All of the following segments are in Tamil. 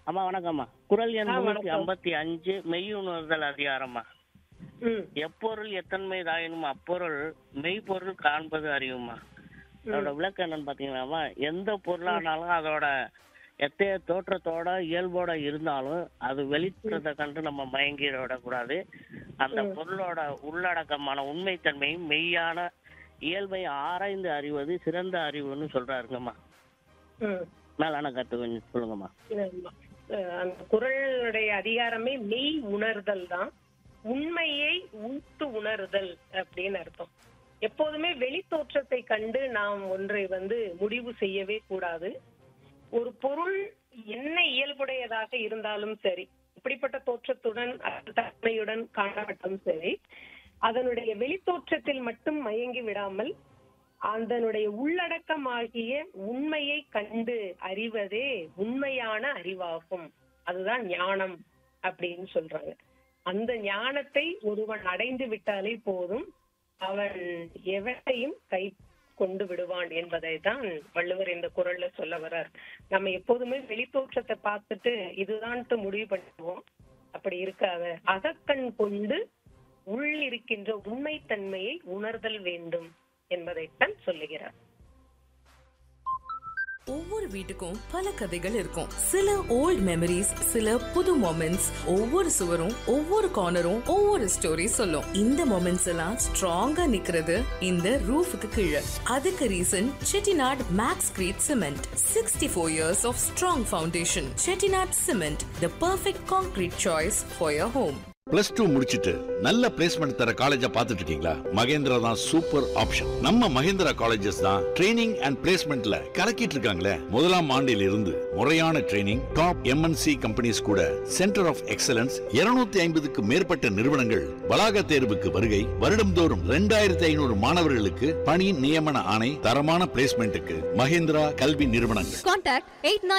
அம்மா வணக்கம்மா. குறள் எண் வணக்கம். 355 மெய்யுணர்தல் அதிகாரம்மா. ம், எப்பொருள் எத்தன்மை தாயினும் அப்பொருள் மெய்ப்பொருள் காண்பது அறிவுமா. அதோட விளக்கம் என்னன்னு பாத்தீங்கன்னாமா, எந்த பொருளானாலும் அதோட எத்தைய தோற்றத்தோட இயல்போட இருந்தாலும் அது வெளித்தோற்றத்தை கண்டு நம்ம மயங்கிடக்கூடாது. அந்த பொருளோட உள்ளடக்கமான உண்மைத்தன்மையும் மெய்யான இயல்பை ஆராய்ந்து அறிவது சிறந்த அறிவுன்னு சொல்றாருங்கம்மா. ம். மேலான கருத்து கொஞ்சம் சொல்லுங்கம்மா. ஆமா. அந்த குறளுடைய அதிகாரமே மெய் உணர்தல் தான். உண்மையை உட்டு உணர்தல் அப்படின்னு அர்த்தம். எப்போதுமே வெளி தோற்றத்தை கண்டு நாம் ஒன்றை முடிவு செய்யவே கூடாது. ஒரு பொருள் என்ன இயல்புடையதாக இருந்தாலும் சரி, இப்படிப்பட்ட தோற்றத்துடன் தன்மையுடன் காணப்பட்டும் சரி, அதனுடைய வெளித்தோற்றத்தில் மட்டும் மயங்கி விடாமல் அதனுடைய உள்ளடக்கமாகிய உண்மையை கண்டு அறிவதே உண்மையான அறிவாகும். அதுதான் ஞானம் அப்படின்னு சொல்றாங்க. அந்த ஞானத்தை ஒருவன் அடைந்து விட்டாலே போதும், அவன் எவரையும் கை கொண்டு விடுவான் என்பதை தான் வள்ளுவர் இந்த குறள்ல சொல்ல வர்றார். நம்ம எப்போதுமே வெளித்தோற்றத்தை பார்த்துட்டு இதுதான்ட்டு முடிவு பண்ணுவோம். அப்படி இருக்காத, அகக்கண் கொண்டு உள் இருக்கின்ற உண்மைத்தன்மையை உணர்தல் வேண்டும் என்பதைத்தான் சொல்லுகிறார். ஒவ்வொரு வீட்டுக்கும் பல கதைகள் இருக்கும். சில ஓல்ட் மெமரிஸ், சில புது மொமெண்ட்ஸ். ஒவ்வொரு சுவரும் ஒவ்வொரு கார்னரும் ஒவ்வொரு ஸ்டோரி சொல்லும். இந்த மொமெண்ட்ஸ் எல்லாம் ஸ்ட்ராங்கா நிக்கிறது இந்த ரூஃபுக்கு கீழே. அதுக்கு reason Chettinad maths greet cement. 64 years of strong foundation. Chettinad Cement, the perfect concrete choice for your home. +2 முடிச்சிட்டு நல்ல பிளேஸ்மெண்ட் தர காலேஜா பார்த்துட்டு இருக்கீங்களா? மகேந்திரா தான் சூப்பர் ஆப்ஷன். நம்ம மகேந்திரா காலேஜஸ் தான் ட்ரைனிங் அண்ட் பிளேஸ்மெண்ட்ல கலக்கிட்டு இருக்காங்களே. முதலாம் ஆண்டில் இருந்து முறையான ட்ரைனிங், டாப் MNC கம்பெனிஸ் கூட சென்டர் ஆஃப் எக்ஸலன்ஸ் 250க்கு மேற்பட்ட நிறுவனங்கள் வளாக தேர்வுக்கு வருகை. வருடம்தோறும் 2500 மாணவர்களுக்கு பணி நியமன ஆணை. தரமான பிளேஸ்மெண்ட்டுக்கு மகேந்திரா கல்வி நிறுவனங்கள். Contact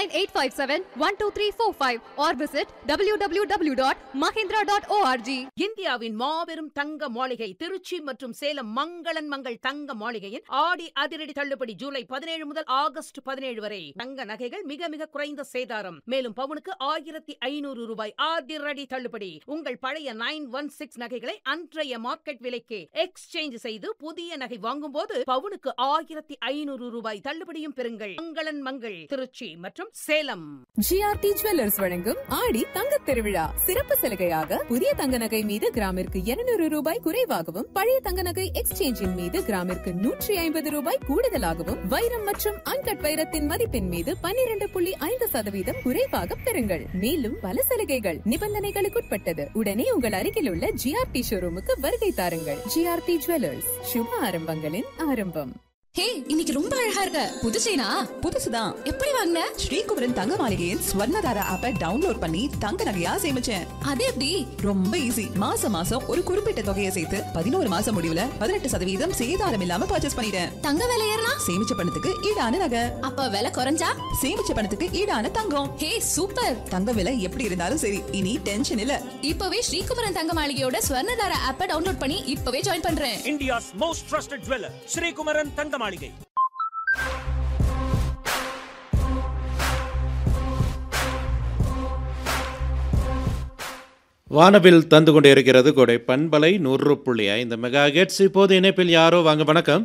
8985712345 or visit www.mahindra.org. இந்தியாவின் மாபெரும் தங்க மாளிகை திருச்சி மற்றும் சேலம் மங்களன் மங்கள் தங்க மாளிகையின் ஆடி அதிரடி தள்ளுபடி ஜூலை 17 முதல் ஆகஸ்ட் 17 வரை. தங்க நகைகள் மிக மிக குறைந்த சேதாரம். மேலும் பவுனுக்கு 1500 ரூபாய் அதிரடி தள்ளுபடி. உங்கள் பழைய 916 நகைகளை அன்றைய மார்க்கெட் விலைக்கு எக்ஸ்சேஞ்ச் செய்து புதிய நகை வாங்கும் போது பவுனுக்கு 1500 ரூபாய் தள்ளுபடியும் பெறுங்கள். மங்களன் மங்கள் திருச்சி மற்றும் சேலம். ஜிஆர்டி ஜுவல்லர்ஸ் வழங்கும் ஆடி தங்கத் திருவிழா சிறப்பு சலுகையாக புதிய தங்க நகை மீது கிராமிற்கு 200 ரூபாய் குறைவாகவும், பழைய தங்க நகை எக்ஸ்சேஞ்சின் மீது கிராமிற்கு 150 ரூபாய் கூடுதலாகவும், வைரம் மற்றும் அன்கட் வைரத்தின் மதிப்பின் மீது 12.5% குறைவாக பெறுங்கள். மேலும் பல சலுகைகள் நிபந்தனைகளுக்குட்பட்டது. உடனே உங்கள் அருகில் உள்ள ஜிஆர்டி ஷோரூமுக்கு வருகை தாருங்கள். ஜிஆர்டி ஜுவல்லர்ஸ், சுப ஆரம்பங்களின் ஆரம்பம். ஹே, இன்னைக்கு ரொம்ப அழகா இருக்க. புது செயினா? புதுசுதான். எப்படி வாங்குன? ஸ்ரீகுமரன் தங்க மாளிகையின் ஸ்வர்ணதாரா ஆப்பை டவுன்லோட் பண்ணி தங்க நகையா சேமிச்சேன். அது எப்படி? ரொம்ப ஈஸி. மாசம் மாசம் ஒரு குறிப்பிட்ட தொகையை சேர்த்து 11 மாசம் முடிவுல 18% சேதாரம் இல்லாம பர்ச்சேஸ் பண்ணிட்டேன். தங்க விலை ஏறினா? சேமிச்ச பணத்துக்கு ஈடான நகை. அப்ப விலை குறைஞ்சா? சேமிச்ச பணத்துக்கு ஈடான தங்கம். ஹே, சூப்பர். தங்க விலை எப்படி இருந்தாலும் சரி, இனி டென்ஷன் இல்ல. இப்பவே ஸ்ரீகுமரன் தங்க மாளிகையோட ஸ்வர்ணதாரா ஆப்பை டவுன்லோட் பண்ணி இப்பவே ஜாயின் பண்றேன். India's most trusted jeweler, Sri Kumaran தங்க மாளிகை. வானவில் தந்து கொண்டு இருக்கிறது கோடை பண்பலை 100.5 மெகாஹெர்ட்ஸ். இப்போது இணைப்பில் யாரோ வாங்க. வணக்கம்.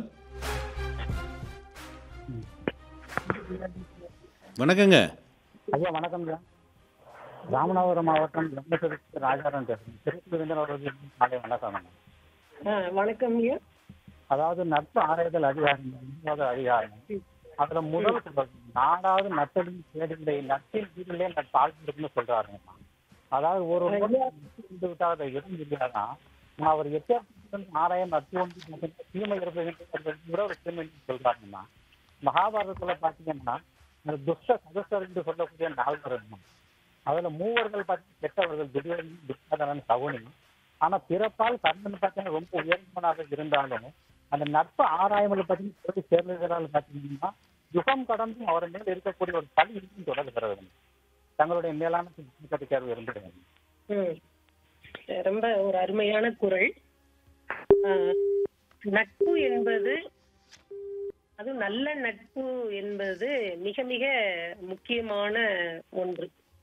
வணக்கங்க ஐயா. வணக்கம். ராமநாதபுரம் மாவட்டம் ராஜாராம் பேசுறேன். வணக்கம். வணக்கம். அதாவது நட்பு ஆராய்தல் அதிகாரம், அதிகாரம். அதுல முதல் நாடாவது நட்பின் தேடுகிற நட்பின் வீட்டிலே நட்பு ஆழ்ந்திருக்குன்னு சொல்றாருங்க. அதாவது ஒரு விட்டால் அதை எதுவும் இல்லையாதான் அவர் எச்சரிக்கை ஆராயம் நட்பு ஒன்று தீமை இருப்பது ஒரு தீமை சொல்றாருங்கம்மா. மகாபாரதத்துல பாத்தீங்கன்னா துஷ்ட சதஸ்தர் என்று சொல்லக்கூடிய 4 இருக்கணும். அதுல 3 பார்த்தீங்கன்னா கெட்டவர்கள், துரியோதனன், துச்சாதனன், சகுனி. ஆனா பிறப்பால் கர்ணன் பார்த்தீங்கன்னா ரொம்ப உயர்ந்தவனாக இருந்தாலும் அந்த நட்பு ஆராயங்களை பற்றி சொல்லி சேர்ந்ததால் பார்த்தீங்கன்னா யுகம் கடந்து அவர் மேல் இருக்கக்கூடிய ஒரு பழி இருக்கும் தொடர்கிறது. தங்களுடைய மேலான தேர்வு இருந்துடுங்க. ரொம்ப ஒரு அருமையான குறள். நட்பு என்பது, அது நல்ல நட்பு என்பது மிக மிக முக்கியமான ஒன்று.